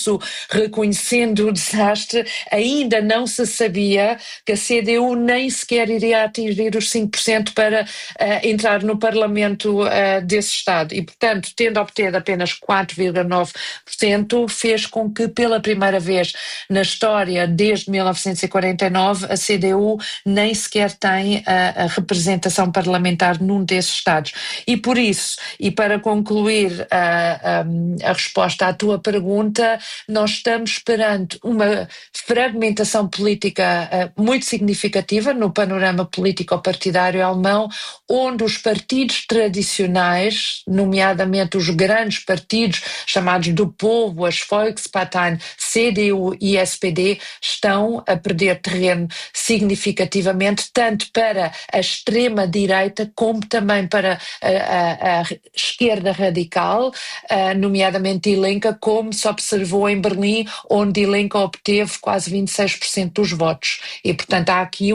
reconhecendo o desastre, ainda não se sabia que a CDU nem sequer iria atingir os 5% para entrar no Parlamento desse Estado. E, portanto, tendo obtido apenas 4,9%, fez com que, pela primeira vez na história, desde 1949, a CDU nem sequer tem a representação parlamentar num desses Estados. E por isso, e para concluir a resposta à tua pergunta, nós estamos perante uma fragmentação política muito significativa no panorama político-partidário alemão, onde os partidos tradicionais, nomeadamente os grandes partidos chamados do povo, as Volksparteien, CDU e SPD, estão a perder terreno significativamente, tanto para a extrema-direita como também para a esquerda radical, nomeadamente Die Linke, como se observou em Berlim, onde Die Linke obteve quase 26% dos votos. E, portanto, há aqui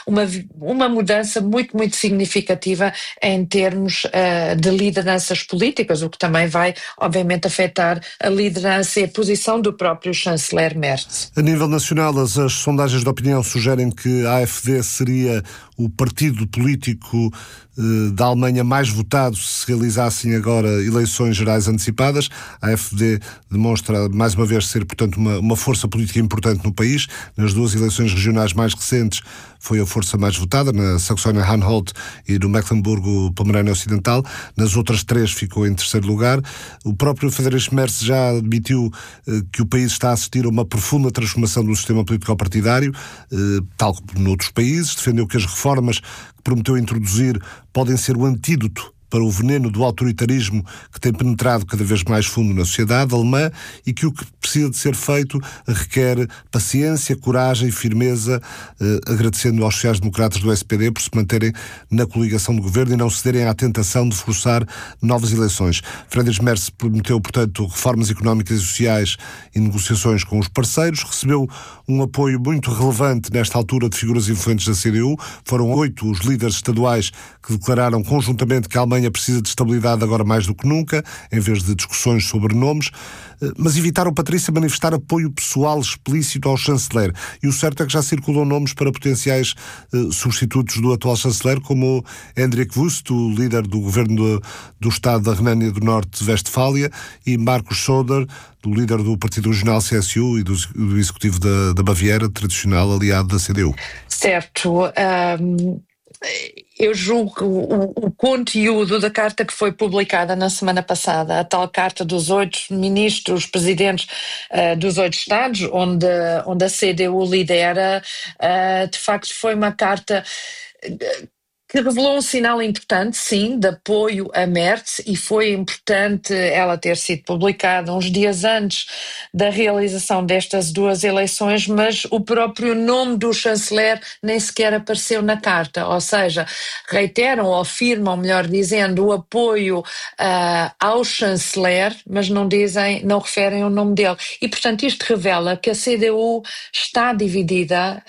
uma mudança muito, muito significativa em termos de lideranças políticas, o que também vai, obviamente, afetar a liderança e a posição do próprio chanceler Merz. A nível nacional, as sondagens de opinião sugerem que a AfD seria o partido político da Alemanha mais votado se realizassem agora eleições gerais antecipadas. A AfD demonstra mais uma vez ser, portanto, uma força política importante no país. Nas duas eleições regionais mais recentes foi a força mais votada, na Saxónia-Anhalt e no Mecklemburgo-Pomerânia Ocidental. Nas outras três ficou em terceiro lugar. O próprio Friedrich Merz já admitiu que o país está a assistir a uma profunda transformação do sistema político-partidário, tal como noutros países. Defendeu que as reformas que prometeu introduzir podem ser o antídoto para o veneno do autoritarismo que tem penetrado cada vez mais fundo na sociedade alemã e que o que precisa de ser feito requer paciência, coragem e firmeza, agradecendo aos sociais-democratas do SPD por se manterem na coligação de governo e não cederem à tentação de forçar novas eleições. Friedrich Merz prometeu, portanto, reformas económicas e sociais e negociações com os parceiros, recebeu um apoio muito relevante nesta altura de figuras influentes da CDU. Foram 8 os líderes estaduais que declararam conjuntamente que a Alemanha precisa de estabilidade agora mais do que nunca, em vez de discussões sobre nomes, mas evitaram, Patrícia, manifestar apoio pessoal explícito ao chanceler. E o certo é que já circulam nomes para potenciais substitutos do atual chanceler, como Hendrik Wüst, o líder do governo do Estado da Renânia do Norte-Westfália, e Markus Söder, do líder do Partido Regional CSU e do Executivo da Baviera, tradicional aliado da CDU. Certo. Eu julgo que o conteúdo da carta que foi publicada na semana passada, a tal carta dos 8 ministros, presidentes dos 8 Estados, onde a CDU lidera, de facto foi uma carta que revelou um sinal importante, sim, de apoio a Merz, e foi importante ela ter sido publicada uns dias antes da realização destas duas eleições, mas o próprio nome do chanceler nem sequer apareceu na carta, ou seja, reiteram ou afirmam, melhor dizendo, o apoio ao chanceler, mas não referem o nome dele. E, portanto, isto revela que a CDU está dividida,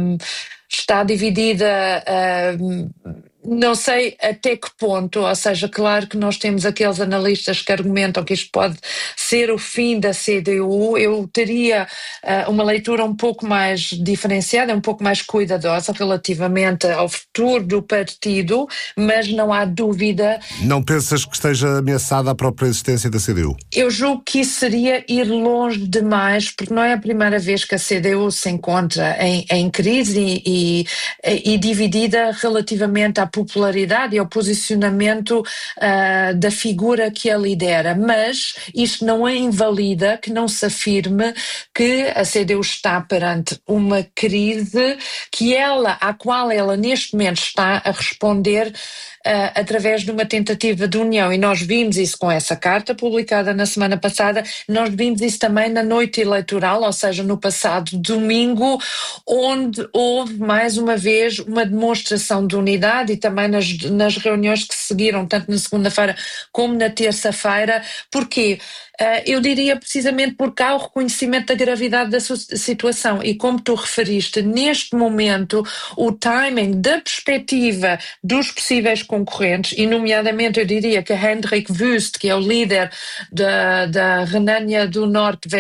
não sei até que ponto, ou seja, claro que nós temos aqueles analistas que argumentam que isto pode ser o fim da CDU. Eu teria uma leitura um pouco mais diferenciada, um pouco mais cuidadosa relativamente ao futuro do partido, mas não há dúvida. Não pensas que esteja ameaçada a própria existência da CDU? Eu julgo que isso seria ir longe demais, porque não é a primeira vez que a CDU se encontra em crise e dividida relativamente à popularidade e ao posicionamento da figura que a lidera, mas isto não invalida que não se afirme que a CDU está perante uma crise à qual ela neste momento está a responder através de uma tentativa de união, e nós vimos isso com essa carta publicada na semana passada, nós vimos isso também na noite eleitoral, ou seja, no passado domingo, onde houve mais uma vez uma demonstração de unidade, e também nas reuniões que se seguiram, tanto na segunda-feira como na terça-feira. Porquê? Eu diria precisamente porque há o reconhecimento da gravidade da situação, e como tu referiste, neste momento o timing da perspectiva dos possíveis concorrentes, e nomeadamente eu diria que Hendrik Wüst, que é o líder da Renânia do Norte